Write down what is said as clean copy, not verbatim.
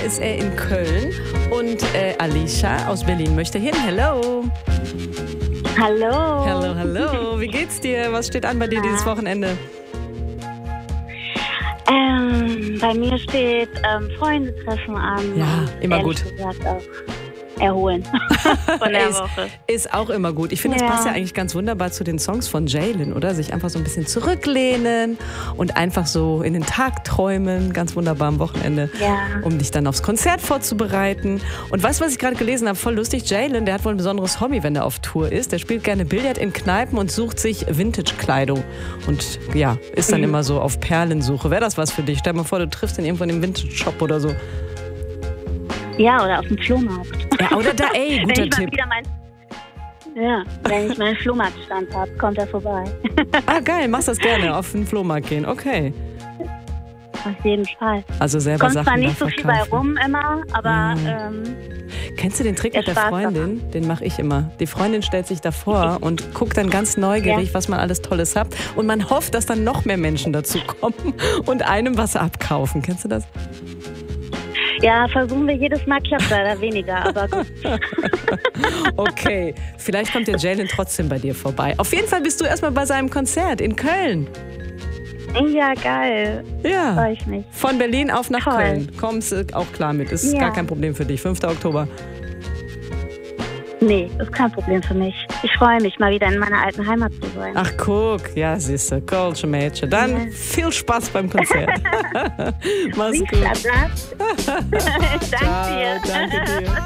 ist er in Köln und Alicia aus Berlin möchte hin. Hello. Hallo. Hallo, hallo. Wie geht's dir? Was steht an bei dir dieses Wochenende? Bei mir steht Freunde-Treffen an. Ja, immer gut. Gesagt auch erholen von der Woche. Ist auch immer gut. Ich finde, das passt ja eigentlich ganz wunderbar zu den Songs von Jalen, oder? Sich einfach so ein bisschen zurücklehnen und einfach so in den Tag träumen. Ganz wunderbar am Wochenende, um dich dann aufs Konzert vorzubereiten. Und weißt du, was ich gerade gelesen habe? Voll lustig. Jalen, der hat wohl ein besonderes Hobby, wenn er auf Tour ist. Der spielt gerne Billard in Kneipen und sucht sich Vintage-Kleidung. Und ja, ist dann immer so auf Perlensuche. Wäre das was für dich? Stell dir mal vor, du triffst ihn irgendwo in einem Vintage-Shop oder so. Ja, oder auf dem Flohmarkt. Ja, oder da, ey, guter Tipp. Wenn ich meinen Flohmarktstand habe, kommt er vorbei. Ah, geil, machst das gerne, auf den Flohmarkt gehen, okay. Auf jeden Fall. Also selber kommt Sachen zwar nicht so verkaufen. viel bei rum immer, aber... Kennst du den Trick mit der Freundin? Den mache ich immer. Die Freundin stellt sich davor und guckt dann ganz neugierig, was man alles Tolles hat. Und man hofft, dass dann noch mehr Menschen dazu kommen und einem was abkaufen. Kennst du das? Ja, versuchen wir jedes Mal, klappt leider weniger, aber gut. Okay, vielleicht kommt der Jalen trotzdem bei dir vorbei. Auf jeden Fall bist du erstmal bei seinem Konzert in Köln. Ja, geil. Ja, freue ich mich. Von Berlin auf nach Köln. Kommst du auch klar mit, ist gar kein Problem für dich. 5. Oktober. Nee, ist kein Problem für mich. Ich freue mich, mal wieder in meiner alten Heimat zu sein. Ach, guck. Ja, siehste. Kölsche Mädchen. Dann viel Spaß beim Konzert. Mach's gut. Danke dir. Danke dir.